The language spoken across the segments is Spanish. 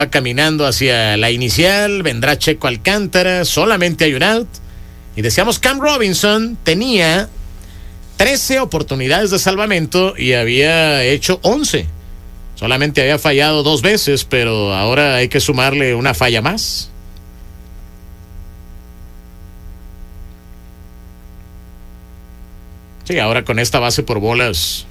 Va caminando hacia la inicial, vendrá Checo Alcántara, solamente hay un out. Y decíamos, Cam Robinson tenía 13 oportunidades de salvamento y había hecho 11. Solamente había fallado 2 veces, pero ahora hay que sumarle una falla más. Sí, ahora con esta base por bolas.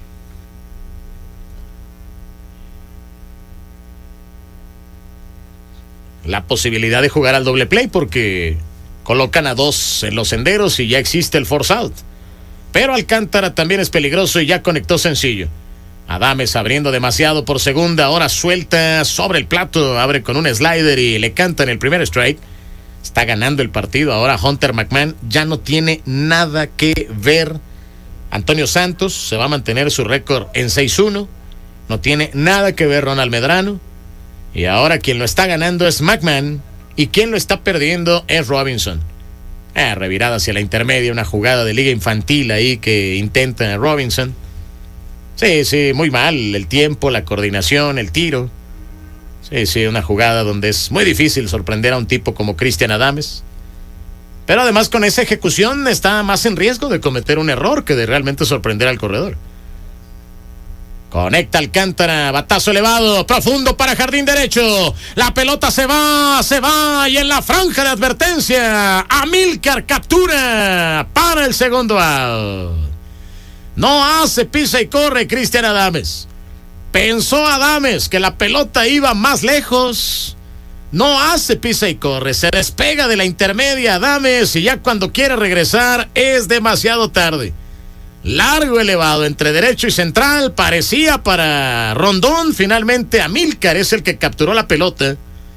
La posibilidad de jugar al doble play porque colocan a 2 en los senderos y ya existe el force out. Pero Alcántara también es peligroso y ya conectó sencillo. Adames abriendo demasiado por segunda, ahora suelta sobre el plato, abre con un slider y le cantan el primer strike. Está ganando el partido, ahora Hunter McMahon ya no tiene nada que ver. Antonio Santos se va a mantener su récord en 6-1, no tiene nada que ver Ronald Medrano. Y ahora quien lo está ganando es McMahon y quien lo está perdiendo es Robinson. Revirada hacia la intermedia, una jugada de liga infantil ahí que intenta Robinson. Sí, muy mal el tiempo, la coordinación, el tiro. Sí, una jugada donde es muy difícil sorprender a un tipo como Cristian Adames. Pero además con esa ejecución está más en riesgo de cometer un error que de realmente sorprender al corredor. Conecta Alcántara, batazo elevado, profundo para jardín derecho. La pelota se va y en la franja de advertencia, Amílcar captura para el segundo out. No hace pisa y corre Cristian Adames. Pensó Adames que la pelota iba más lejos. No hace pisa y corre, se despega de la intermedia Adames y ya cuando quiere regresar es demasiado tarde. Largo elevado entre derecho y central, parecía para Rondón, finalmente Amílcar es el que capturó la pelota.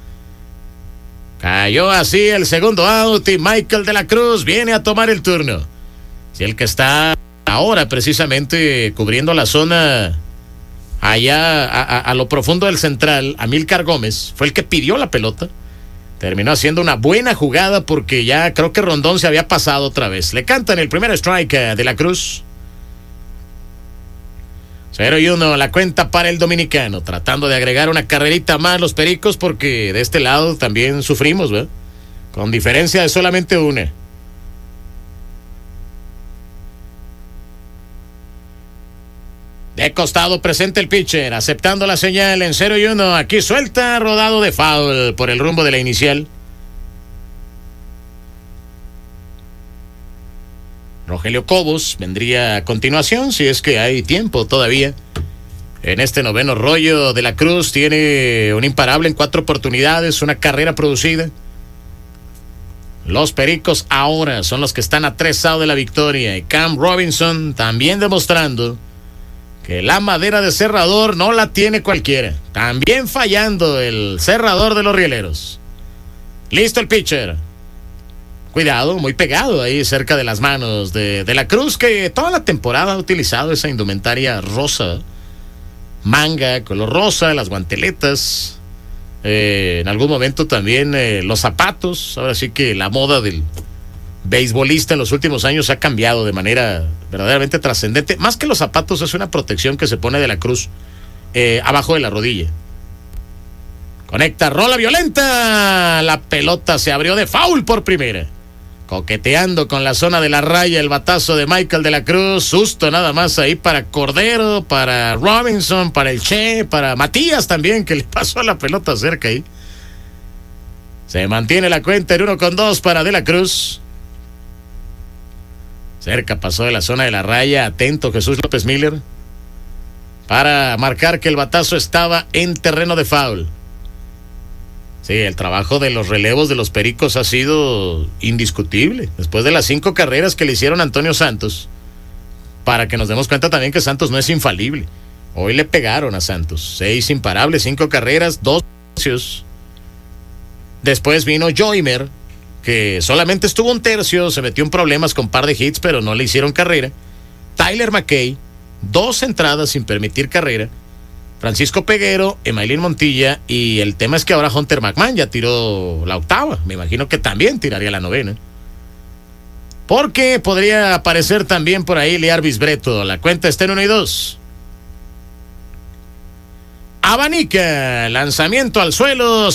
Cayó así el segundo out y Michael de la Cruz viene a tomar el turno. Si el que está ahora precisamente cubriendo la zona allá a lo profundo del central, Amílcar Gómez, fue el que pidió la pelota. Terminó haciendo una buena jugada porque ya creo que Rondón se había pasado otra vez. Le cantan el primer strike de la Cruz. 0-1 la cuenta para el dominicano, tratando de agregar una carrerita más los Pericos porque de este lado también sufrimos, ¿verdad? Con diferencia de solamente una. De costado presenta el pitcher, aceptando la señal en 0-1. Aquí suelta, rodado de foul por el rumbo de la inicial. Rogelio Cobos vendría a continuación, si es que hay tiempo todavía. En este noveno, Rollo de la Cruz tiene un imparable en 4 oportunidades, una carrera producida. Los Pericos ahora son los que están a 3 outs de la victoria. Y Cam Robinson también demostrando que la madera de cerrador no la tiene cualquiera. También fallando el cerrador de los Rieleros. Listo el pitcher. Cuidado, muy pegado ahí cerca de las manos de la Cruz, que toda la temporada ha utilizado esa indumentaria rosa. Manga, color rosa, las guanteletas. En algún momento también los zapatos. Ahora sí que la moda del beisbolista en los últimos años ha cambiado de manera verdaderamente trascendente. Más que los zapatos, es una protección que se pone de la Cruz abajo de la rodilla. Conecta, rola violenta. La pelota se abrió de foul por primera. Coqueteando con la zona de la raya el batazo de Michael de la Cruz. Susto nada más ahí para Cordero, para Robinson, para el Che, para Matías también, que le pasó la pelota cerca ahí. Se mantiene la cuenta en 1-2 para de la Cruz. Cerca pasó de la zona de la raya. Atento Jesús López Miller para marcar que el batazo estaba en terreno de foul. Sí, el trabajo de los relevos de los Pericos ha sido indiscutible. Después de las 5 carreras que le hicieron a Antonio Santos, para que nos demos cuenta también que Santos no es infalible. Hoy le pegaron a Santos. 6 imparables, 5 carreras, 2 tercios. Después vino Joymer, que solamente estuvo un tercio, se metió en problemas con un par de hits, pero no le hicieron carrera. Tyler McKay, 2 entradas sin permitir carrera. Francisco Peguero, Emailín Montilla, y el tema es que ahora Hunter McMahon ya tiró la 8ª. Me imagino que también tiraría la 9ª. Porque podría aparecer también por ahí Learvis Breto. La cuenta está en 1-2. abanica, lanzamiento al suelo.